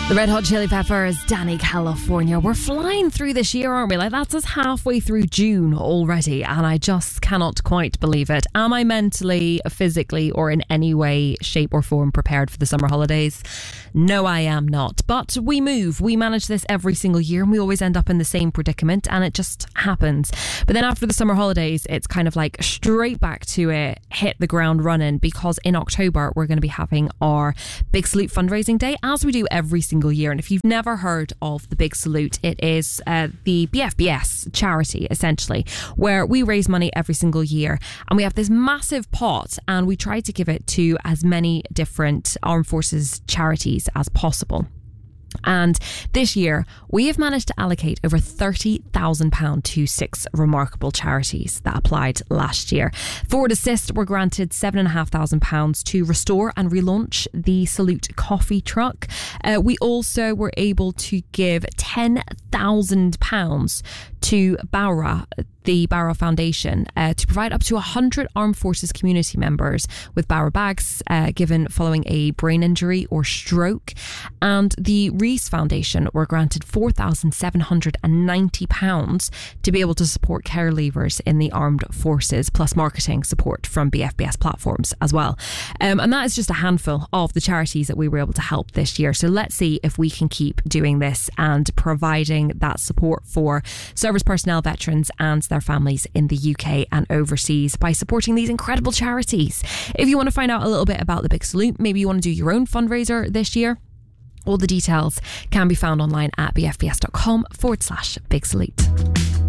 The Red Hot Chili Peppers, Danny California. We're flying through this year, aren't we? Like, that's us halfway through June already, and I just cannot quite believe it. Am I mentally, physically, or in any way, shape or form prepared for the summer holidays? No, I am not. But we move. We manage this every single year, and we always end up in the same predicament, and it just happens. But then after the summer holidays, it's kind of like straight back to it, hit the ground running, because in October, we're going to be having our Big Salute fundraising day, as we do every single year. And if you've never heard of the Big Salute, it is the BFBS charity, essentially, where we raise money every single year, and we have this massive pot, and we try to give it to as many different armed forces charities as possible. And this year, we have managed to allocate over £30,000 to 6 remarkable charities that applied last year. Forward Assist were granted £7,500 to restore and relaunch the Salute coffee truck. We also were able to give £10,000 to Bowra, the Bowra Foundation, to provide up to 100 armed forces community members with Bowra bags given following a brain injury or stroke. And the Reese Foundation were granted £4,790 to be able to support care leavers in the armed forces, plus marketing support from BFBS platforms as well. And that is just a handful of the charities that we were able to help this year. So let's see if we can keep doing this and providing that support for service personnel, veterans and their families in the UK and overseas by supporting these incredible charities. If you want to find out a little bit about the Big Salute, maybe you want to do your own fundraiser this year, all the details can be found online at bfbs.com/Big Salute.